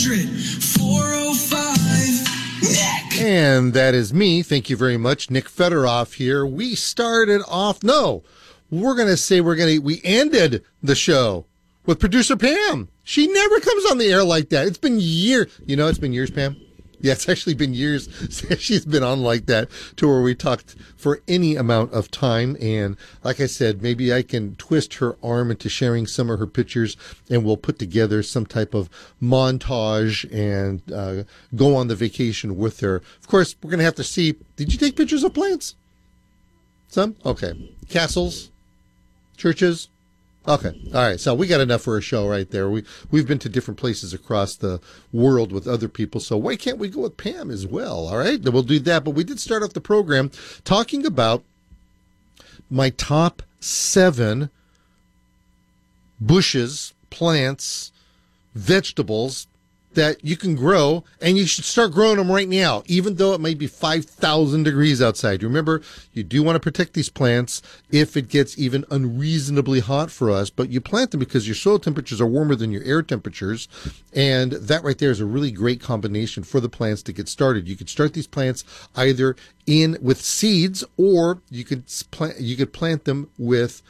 405 Nick. And that is me. Thank you very much. Nick Fedoroff here. We started off, we're going to say we ended the show with producer Pam. She never comes on the air like that. It's been years. It's been years, Pam. Yeah, it's actually been years since she's been on like that, to where we talked for any amount of time. And like I said, maybe I can twist her arm into sharing some of her pictures, and we'll put together some type of montage and go on the vacation with her. Of course, we're going to have to see, did you take pictures of plants? Some? Okay. Castles? Churches? Okay. All right. So we got enough for a show right there. We've been to different places across the world with other people. So why can't we go with Pam as well? All right. Then we'll do that. But we did start off the program talking about my top 7 bushes, plants, vegetables that you can grow, and you should start growing them right now, even though it might be 5,000 degrees outside. Remember, you do want to protect these plants if it gets even unreasonably hot for us, but you plant them because your soil temperatures are warmer than your air temperatures, and that right there is a really great combination for the plants to get started. You could start these plants either with seeds, or you could plant them with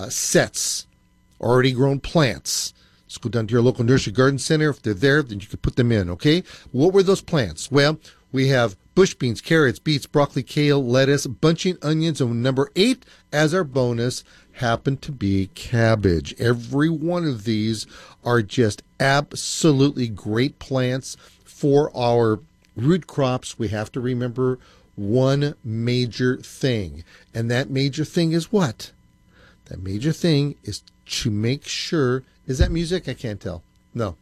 sets, already grown plants. Just go down to your local nursery garden center. If they're there, then you can put them in, okay? What were those plants? Well, we have bush beans, carrots, beets, broccoli, kale, lettuce, bunching onions, and number 8 as our bonus happened to be cabbage. Every one of these are just absolutely great plants for our root crops. We have to remember one major thing, and that major thing is what? That major thing is to make sure. Is that music? I can't tell. No.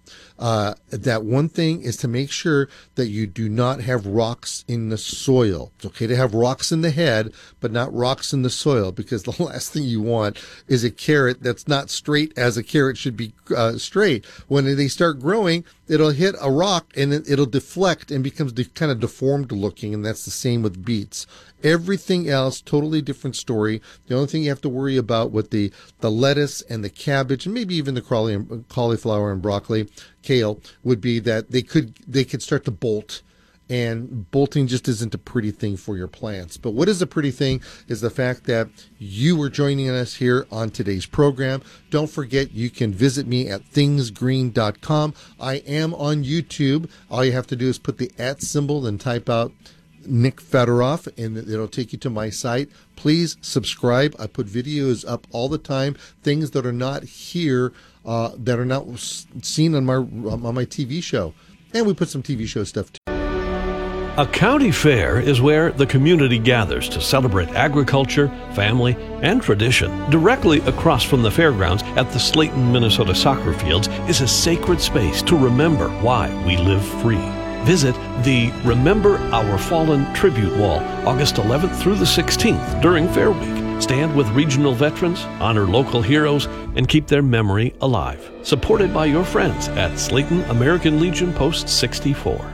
That one thing is to make sure that you do not have rocks in the soil. It's okay to have rocks in the head, but not rocks in the soil, because the last thing you want is a carrot that's not straight as a carrot should be straight. When they start growing, it'll hit a rock and it'll deflect and becomes kind of deformed looking, and that's the same with beets. Everything else, totally different story. The only thing you have to worry about with the lettuce and the cabbage, and maybe even the cauliflower and broccoli, kale, would be that they could start to bolt, and bolting just isn't a pretty thing for your plants. But what is a pretty thing is the fact that you were joining us here on today's program. Don't forget, you can visit me at thingsgreen.com. I am on YouTube. All you have to do is put the @ symbol and type out Nick Fedoroff, and it'll take you to my site. Please subscribe. I put videos up all the time, things that are not here, that are not seen on my TV show. And we put some TV show stuff too. A county fair is where the community gathers to celebrate agriculture, family, and tradition. Directly across from the fairgrounds at the Slayton, Minnesota soccer fields is a sacred space to remember why we live free. Visit the Remember Our Fallen Tribute Wall, August 11th through the 16th during Fair Week. Stand with regional veterans, honor local heroes, and keep their memory alive. Supported by your friends at Slayton American Legion Post 64.